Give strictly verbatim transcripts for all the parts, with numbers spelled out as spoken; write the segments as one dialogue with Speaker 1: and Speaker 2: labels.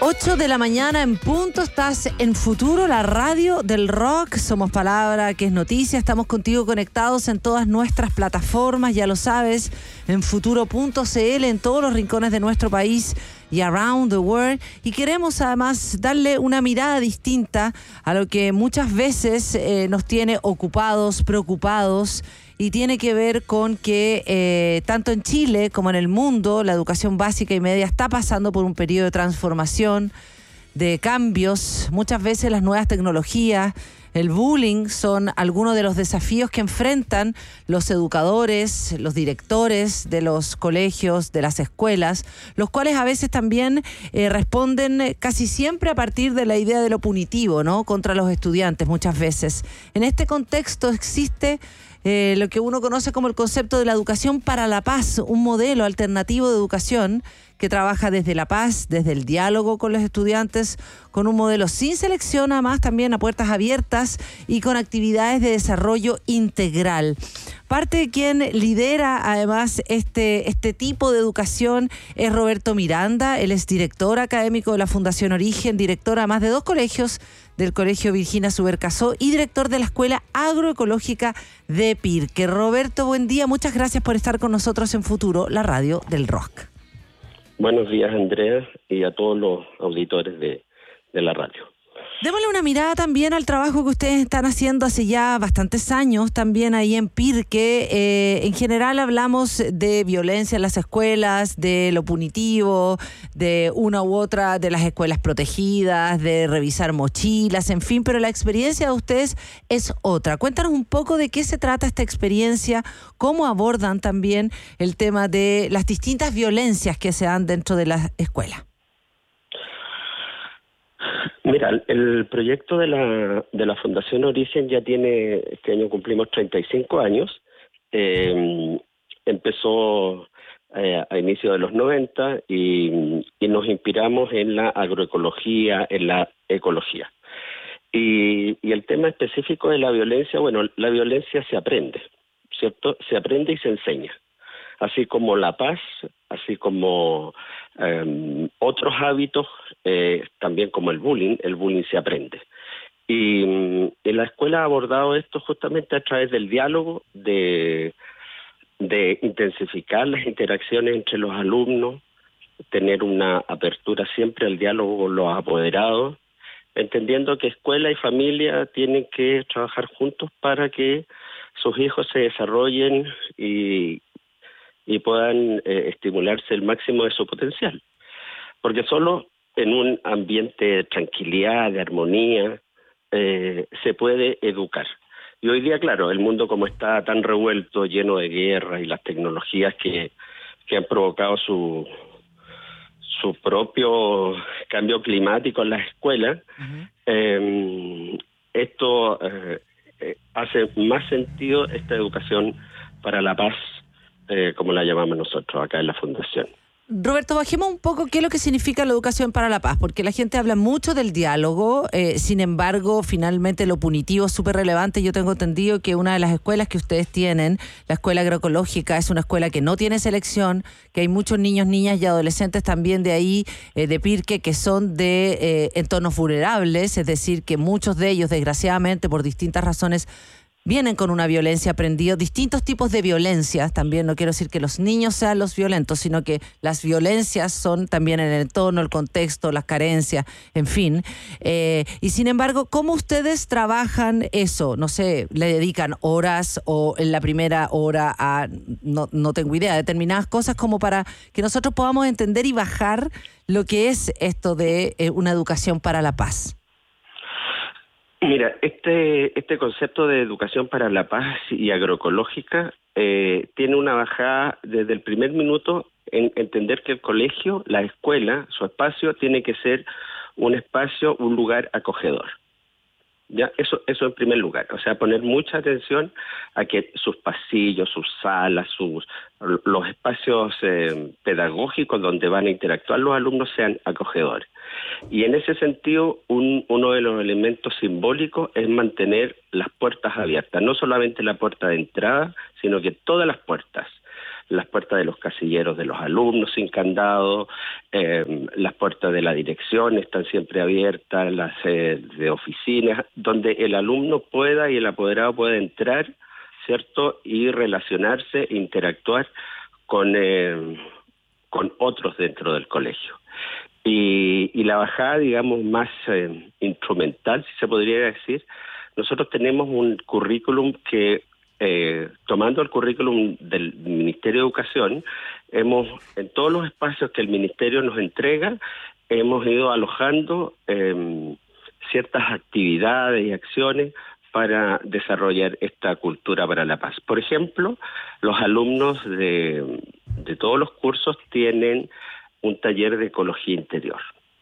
Speaker 1: ocho de la mañana en punto, estás en Futuro, la radio del rock. Somos Palabra que es noticia, estamos contigo conectados en todas nuestras plataformas, ya lo sabes, en futuro punto c l, en todos los rincones de nuestro país y around the world. Y queremos además darle una mirada distinta a lo que muchas veces eh, nos tiene ocupados, preocupados, y tiene que ver con que eh, tanto en Chile como en el mundo la educación básica y media está pasando por un periodo de transformación, de cambios. Muchas veces las nuevas tecnologías, el bullying son algunos de los desafíos que enfrentan los educadores, los directores de los colegios, de las escuelas, los cuales a veces también eh, responden casi siempre a partir de la idea de lo punitivo, ¿no?, contra los estudiantes muchas veces. En este contexto existe Eh, lo que uno conoce como el concepto de la educación para la paz, un modelo alternativo de educación que trabaja desde la paz, desde el diálogo con los estudiantes, con un modelo sin selección, además también a puertas abiertas y con actividades de desarrollo integral. Parte de quien lidera además este, este tipo de educación es Roberto Miranda. Él es director académico de la Fundación Origen, director además de dos colegios, del Colegio Virginia Subercasó y director de la Escuela Agroecológica de Pirque. Roberto, buen día, muchas gracias por estar con nosotros en Futuro, la radio del rock.
Speaker 2: Buenos días, Andrea, y a todos los auditores de, de la radio.
Speaker 1: Démosle una mirada también al trabajo que ustedes están haciendo hace ya bastantes años, también ahí en Pirque. Eh, en general hablamos de violencia en las escuelas, de lo punitivo, de una u otra de las escuelas protegidas, de revisar mochilas, en fin, pero la experiencia de ustedes es otra. Cuéntanos un poco de qué se trata esta experiencia, cómo abordan también el tema de las distintas violencias que se dan dentro de la escuela.
Speaker 2: Mira, el proyecto de la de la Fundación Origen ya tiene, este año cumplimos treinta y cinco años. Eh, empezó eh, a inicios de los noventa y, y nos inspiramos en la agroecología, en la ecología. Y, y el tema específico de la violencia, bueno, la violencia se aprende, ¿cierto? Se aprende y se enseña. Así como la paz, así como eh, otros hábitos, eh, también como el bullying, el bullying se aprende. Y, y la escuela ha abordado esto justamente a través del diálogo, de, de intensificar las interacciones entre los alumnos, tener una apertura siempre al diálogo con los apoderados, entendiendo que escuela y familia tienen que trabajar juntos para que sus hijos se desarrollen y y puedan eh, estimularse el máximo de su potencial. Porque solo en un ambiente de tranquilidad, de armonía, eh, se puede educar. Y hoy día, claro, el mundo como está tan revuelto, lleno de guerras y las tecnologías que, que han provocado su, su propio cambio climático en las escuelas, uh-huh. eh, esto eh, eh, hace más sentido esta educación para la paz, Eh, como la llamamos nosotros acá en la Fundación.
Speaker 1: Roberto, bajemos un poco qué es lo que significa la educación para la paz, porque la gente habla mucho del diálogo, eh, sin embargo, finalmente lo punitivo es súper relevante. Yo tengo entendido que una de las escuelas que ustedes tienen, la Escuela Agroecológica, es una escuela que no tiene selección, que hay muchos niños, niñas y adolescentes también de ahí, eh, de Pirque, que son de eh, entornos vulnerables, es decir, que muchos de ellos, desgraciadamente, por distintas razones, vienen con una violencia aprendida, distintos tipos de violencias también. No quiero decir que los niños sean los violentos, sino que las violencias son también en el entorno, el contexto, las carencias, en fin. Eh, y sin embargo, ¿cómo ustedes trabajan eso? No sé, ¿le dedican horas o en la primera hora a, no, no tengo idea, determinadas cosas como para que nosotros podamos entender y bajar lo que es esto de eh, una educación para la paz?
Speaker 2: Mira, este este concepto de educación para la paz y agroecológica eh, tiene una bajada desde el primer minuto en entender que el colegio, la escuela, su espacio tiene que ser un espacio, un lugar acogedor. Ya, eso, eso en primer lugar, o sea, poner mucha atención a que sus pasillos, sus salas, sus los espacios eh, pedagógicos donde van a interactuar los alumnos sean acogedores. Y en ese sentido, un, uno de los elementos simbólicos es mantener las puertas abiertas, no solamente la puerta de entrada, sino que todas las puertas, las puertas de los casilleros de los alumnos sin candado, eh, las puertas de la dirección están siempre abiertas, las eh, de oficinas, donde el alumno pueda y el apoderado pueda entrar, ¿cierto? Y relacionarse, interactuar con, eh, con otros dentro del colegio. Y, y la bajada, digamos, más eh, instrumental, si se podría decir, nosotros tenemos un currículum que, eh, tomando el currículum del Ministerio de Educación, hemos, en todos los espacios que el Ministerio nos entrega, hemos ido alojando eh, ciertas actividades y acciones para desarrollar esta cultura para la paz. Por ejemplo, los alumnos de, de todos los cursos tienen un taller de ecología interior.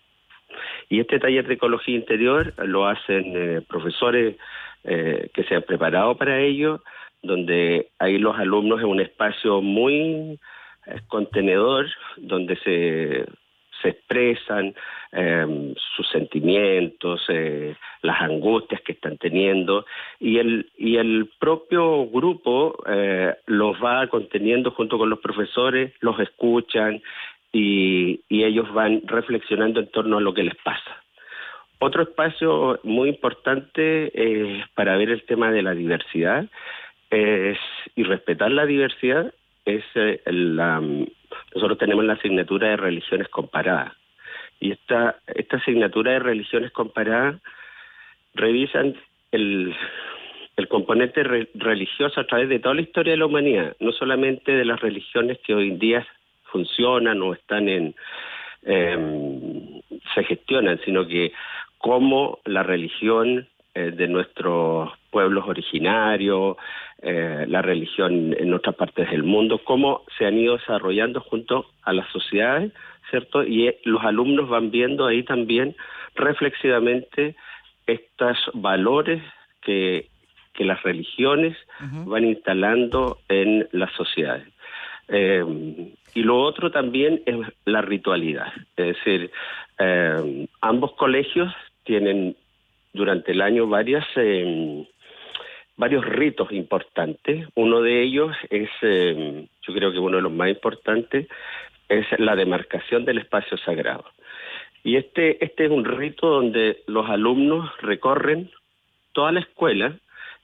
Speaker 2: Y este taller de ecología interior lo hacen eh, profesores eh, que se han preparado para ello, donde ahí los alumnos en un espacio muy eh, contenedor, donde se, se expresan eh, sus sentimientos, eh, las angustias que están teniendo, y el, y el propio grupo eh, los va conteniendo junto con los profesores, los escuchan, Y, y ellos van reflexionando en torno a lo que les pasa. Otro espacio muy importante eh, para ver el tema de la diversidad es, y respetar la diversidad es eh, la, nosotros tenemos la asignatura de religiones comparadas. Y esta, esta asignatura de religiones comparadas revisan el, el componente re, religioso a través de toda la historia de la humanidad, no solamente de las religiones que hoy en día funcionan o están en eh, se gestionan, sino que cómo la religión eh, de nuestros pueblos originarios, eh, la religión en otras partes del mundo, cómo se han ido desarrollando junto a las sociedades, ¿cierto? Y eh, los alumnos van viendo ahí también reflexivamente estos valores que, que las religiones uh-huh. van instalando en las sociedades. Eh, y lo otro también es la ritualidad, es decir, eh, ambos colegios tienen durante el año varias eh, varios ritos importantes. Uno de ellos es, eh, yo creo que uno de los más importantes, es la demarcación del espacio sagrado. Y este, este es un rito donde los alumnos recorren toda la escuela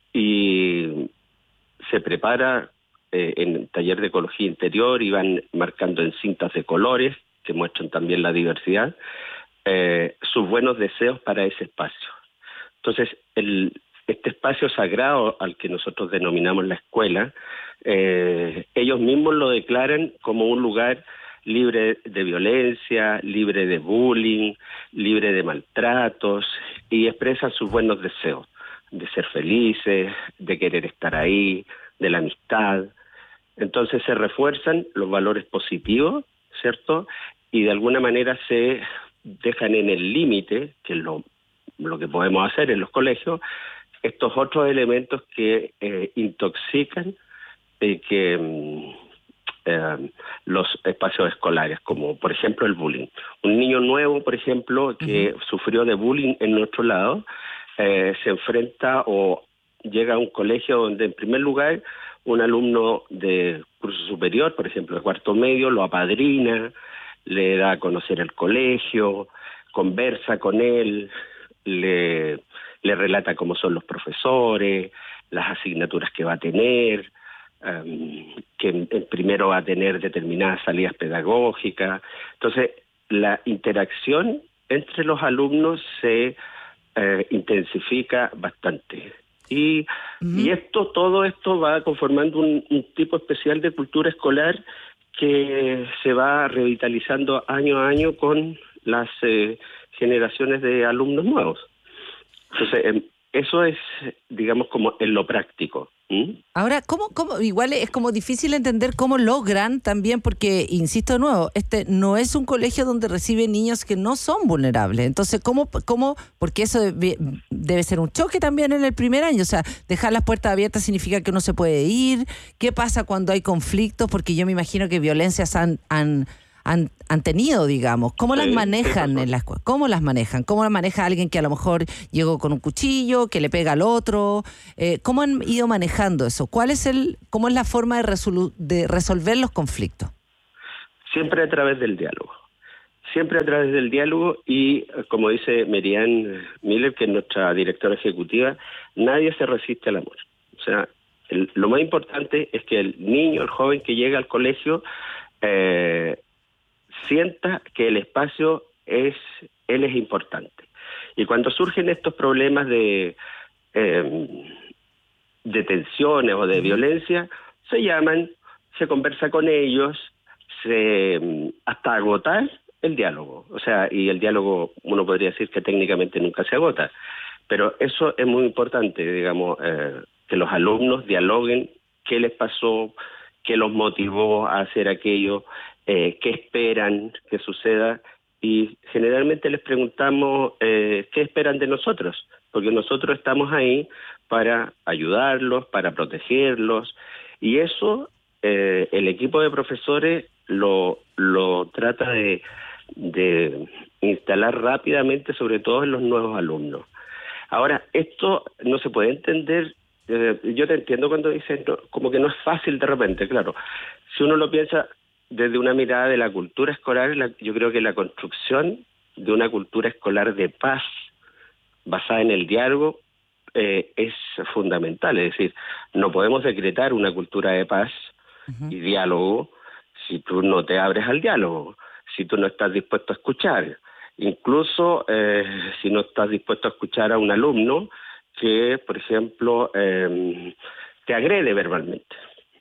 Speaker 2: y se prepara Eh, en taller de ecología interior y van marcando en cintas de colores que muestran también la diversidad eh, sus buenos deseos para ese espacio. Entonces, el, este espacio sagrado al que nosotros denominamos la escuela, eh, ellos mismos lo declaran como un lugar libre de violencia, libre de bullying, libre de maltratos, y expresan sus buenos deseos de ser felices, de querer estar ahí, de la amistad. Entonces se refuerzan los valores positivos, ¿cierto? Y de alguna manera se dejan en el límite, que es lo, lo que podemos hacer en los colegios, estos otros elementos que eh, intoxican y que eh, los espacios escolares, como por ejemplo el bullying. Un niño nuevo, por ejemplo, que uh-huh. sufrió de bullying en nuestro lado, eh, se enfrenta o llega a un colegio donde en primer lugar un alumno de curso superior, por ejemplo, de cuarto medio, lo apadrina, le da a conocer el colegio, conversa con él, le, le relata cómo son los profesores, las asignaturas que va a tener, um, que en, en primero va a tener determinadas salidas pedagógicas. Entonces, la interacción entre los alumnos se eh, intensifica bastante. Y, uh-huh. y esto, todo esto va conformando un, un tipo especial de cultura escolar que se va revitalizando año a año con las eh, generaciones de alumnos nuevos. Entonces, eh, eso es, digamos, como en lo práctico. ¿Mm?
Speaker 1: Ahora, ¿cómo, cómo, igual es como difícil entender cómo logran también, porque, insisto de nuevo, este no es un colegio donde reciben niños que no son vulnerables. Entonces, ¿cómo, cómo porque eso debe, debe ser un choque también en el primer año? O sea, dejar las puertas abiertas significa que uno se puede ir. ¿Qué pasa cuando hay conflictos? Porque yo me imagino que violencias han, han, han, han tenido, digamos. ¿Cómo
Speaker 2: Sí,
Speaker 1: las manejan
Speaker 2: sí,
Speaker 1: en la escuela? ¿Cómo las manejan? ¿Cómo las maneja alguien que a lo mejor llegó con un cuchillo, que le pega al otro? Eh, ¿Cómo han ido manejando eso? ¿Cuál es el, cómo es la forma de, resolu- de resolver los conflictos?
Speaker 2: siempre a través del diálogo. Siempre a través del diálogo y, como dice Merian Miller, que es nuestra directora ejecutiva, nadie se resiste al amor. O sea, el, lo más importante es que el niño, el joven que llega al colegio, eh, sienta que el espacio es, él es importante. Y cuando surgen estos problemas de, eh, de tensiones o de
Speaker 1: Uh-huh.
Speaker 2: violencia, se llaman, se conversa con ellos, se hasta agotar el diálogo. O sea, y el diálogo uno podría decir que técnicamente nunca se agota, pero eso es muy importante, digamos, eh, que los alumnos dialoguen qué les pasó, qué los motivó a hacer aquello, eh, qué esperan que suceda, y generalmente les preguntamos eh, qué esperan de nosotros, porque nosotros estamos ahí para ayudarlos, para protegerlos, y eso eh, el equipo de profesores lo, lo trata de, de instalar rápidamente, sobre todo en los nuevos alumnos. Ahora, esto no se puede entender, eh, yo te entiendo cuando dices, no, como que no es fácil de repente, claro. Si uno lo piensa desde una mirada de la cultura escolar, la, yo creo que la construcción de una cultura escolar de paz, basada en el diálogo, eh, es fundamental. Es decir, no podemos decretar una cultura de paz
Speaker 1: Uh-huh.
Speaker 2: y diálogo si tú no te abres al diálogo, si tú no estás dispuesto a escuchar. Incluso eh, si no estás dispuesto a escuchar a un alumno que, por ejemplo, eh, te agrede verbalmente.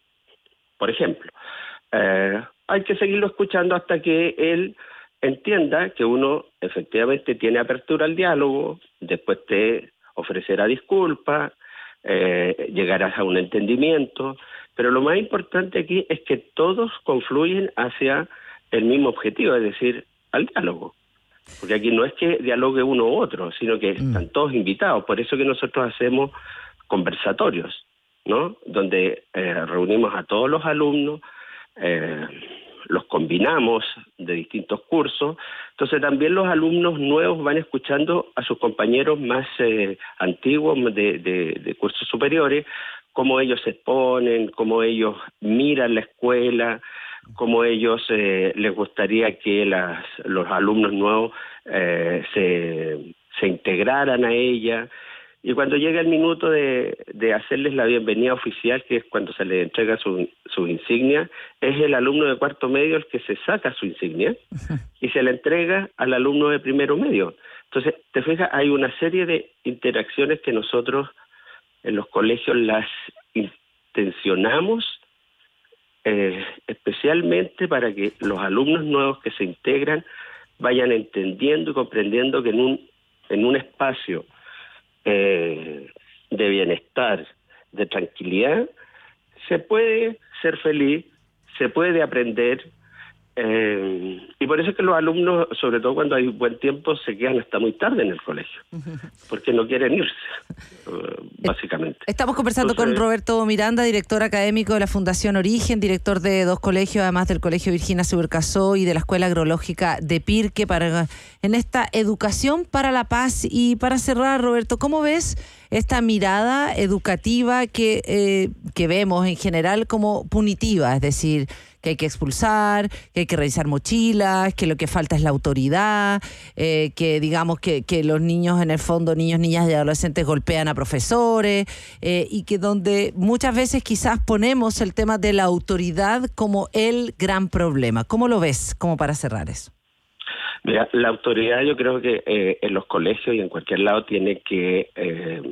Speaker 2: Por ejemplo, eh, hay que seguirlo escuchando hasta que él entienda que uno efectivamente tiene apertura al diálogo, después te ofrecerá disculpas, eh, llegarás a un entendimiento, pero lo más importante aquí es que todos confluyen hacia el mismo objetivo, es decir, al diálogo. Porque aquí no es que dialogue uno u otro, sino que están
Speaker 1: Mm.
Speaker 2: todos invitados. Por eso que nosotros hacemos conversatorios, ¿no? Donde eh, reunimos a todos los alumnos, eh, los combinamos de distintos cursos. Entonces también los alumnos nuevos van escuchando a sus compañeros más eh, antiguos de, de, de cursos superiores, cómo ellos se exponen, cómo ellos miran la escuela, cómo ellos eh, les gustaría que las, los alumnos nuevos eh, se, se integraran a ella. Y cuando llega el minuto de, de hacerles la bienvenida oficial, que es cuando se les entrega su, su insignia, es el alumno de cuarto medio el que se saca su insignia y se le entrega al alumno de primero medio. Entonces, te fijas, hay una serie de interacciones que nosotros en los colegios las intencionamos eh, especialmente para que los alumnos nuevos que se integran vayan entendiendo y comprendiendo que en un, en un espacio eh, de bienestar, de tranquilidad, se puede ser feliz, se puede aprender, eh, y por eso es que los alumnos, sobre todo cuando hay buen tiempo, se quedan hasta muy tarde en el colegio, porque no quieren irse, básicamente.
Speaker 1: Estamos conversando
Speaker 2: Entonces,
Speaker 1: con Roberto Miranda, director académico de la Fundación Origen, director de dos colegios, además del Colegio Virginia Subercasó y de la Escuela Agrológica de Pirque, para, en esta educación para la paz. Y para cerrar, Roberto, ¿cómo ves esta mirada educativa que, eh, que vemos en general como punitiva? Es decir, que hay que expulsar, que hay que revisar mochilas, que lo que falta es la autoridad, eh, que digamos que, que los niños, en el fondo, niños, niñas y adolescentes golpean a profesores, eh, y que donde muchas veces quizás ponemos el tema de la autoridad como el gran problema. ¿Cómo lo ves, como para cerrar eso?
Speaker 2: Mira, la autoridad yo creo que eh, en los colegios y en cualquier lado tiene que... Eh,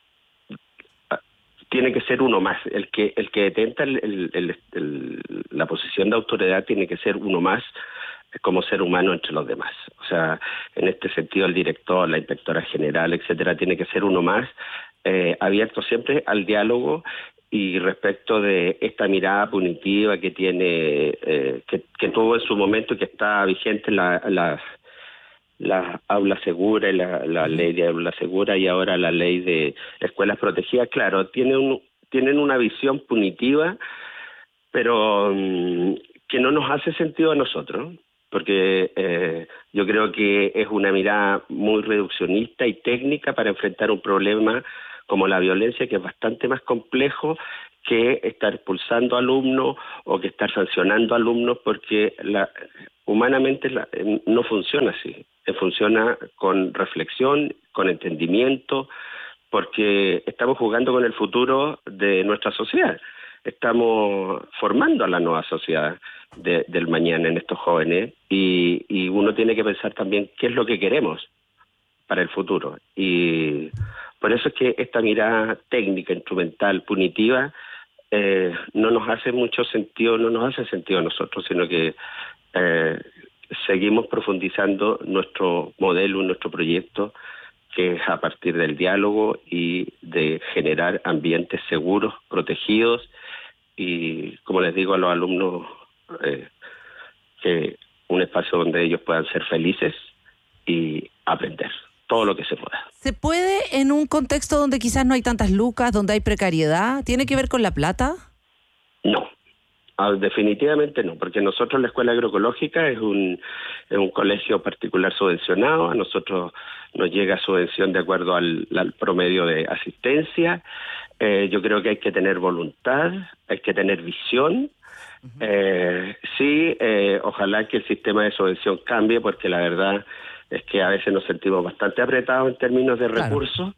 Speaker 2: tiene que ser uno más. El que el que detenta el, el, el, el, la posición de autoridad tiene que ser uno más como ser humano entre los demás. O sea, en este sentido el director, la inspectora general, etcétera, tiene que ser uno más, eh, abierto siempre al diálogo. Y respecto de esta mirada punitiva que tiene, eh, que, que tuvo en su momento y que está vigente la, la la aula segura y la, la ley de aula segura y ahora la ley de escuelas protegidas, claro, tiene un, tienen una visión punitiva, pero um, que no nos hace sentido a nosotros, porque eh, yo creo que es una mirada muy reduccionista y técnica para enfrentar un problema como la violencia, que es bastante más complejo que estar expulsando alumnos o que estar sancionando alumnos, porque la, humanamente la, no funciona así. Funciona con reflexión, con entendimiento, porque estamos jugando con el futuro de nuestra sociedad. Estamos formando a la nueva sociedad de, del mañana en estos jóvenes, y, y uno tiene que pensar también qué es lo que queremos para el futuro. Y por eso es que esta mirada técnica, instrumental, punitiva, eh, no nos hace mucho sentido, no nos hace sentido a nosotros, sino que eh, seguimos profundizando nuestro modelo, nuestro proyecto, que es a partir del diálogo y de generar ambientes seguros, protegidos, y, como les digo a los alumnos, eh, que un espacio donde ellos puedan ser felices y aprender todo lo que se pueda.
Speaker 1: ¿Se puede en un contexto donde quizás no hay tantas lucas, donde hay precariedad? ¿Tiene que ver con la plata?
Speaker 2: No. Ah, definitivamente no, porque nosotros la Escuela Agroecológica es un, es un colegio particular subvencionado. A nosotros nos llega subvención de acuerdo al, al promedio de asistencia. Eh, yo creo que hay que tener voluntad, hay que tener visión. Uh-huh. Eh, sí, eh, ojalá que el sistema de subvención cambie, porque la verdad es que a veces nos sentimos bastante apretados en términos de recursos. Claro.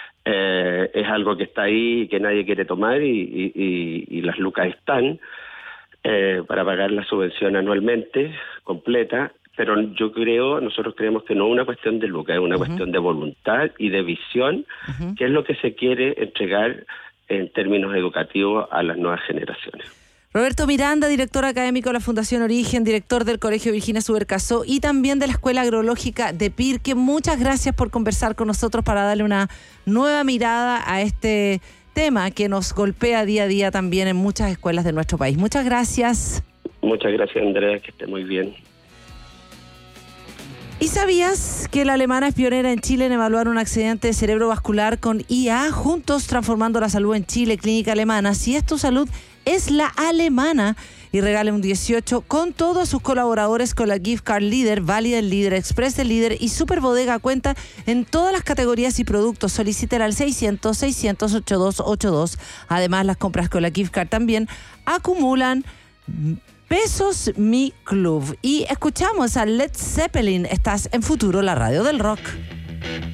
Speaker 2: Eh, es algo que está ahí y que nadie quiere tomar, y, y, y, y las lucas están eh, para pagar la subvención anualmente completa, pero yo creo, nosotros creemos que no es una cuestión de lucas, es una uh-huh. cuestión de voluntad y de visión, uh-huh. que es lo que se quiere entregar en términos educativos a las nuevas generaciones.
Speaker 1: Roberto Miranda, director académico de la Fundación Origen, director del Colegio Virginia Subercaseaux y también de la Escuela Agrológica de Pirque. Muchas gracias por conversar con nosotros para darle una nueva mirada a este tema que nos golpea día a día también en muchas escuelas de nuestro país. Muchas gracias.
Speaker 2: Muchas gracias, Andrea, que esté muy bien.
Speaker 1: ¿Y sabías que la alemana es pionera en Chile en evaluar un accidente cerebrovascular con I A? Juntos transformando la salud en Chile, Clínica Alemana. Si es tu salud, es la alemana. Y regale un dieciocho con todos sus colaboradores con la Gift Card Líder, Válida del Líder, Express del Líder y Super Bodega. Cuenta en todas las categorías y productos. Solicítela al seiscientos, seiscientos, ochenta y dos ochenta y dos. Además, las compras con la Gift Card también acumulan pesos Mi Club. Y escuchamos a Led Zeppelin. Estás en Futuro, la radio del rock.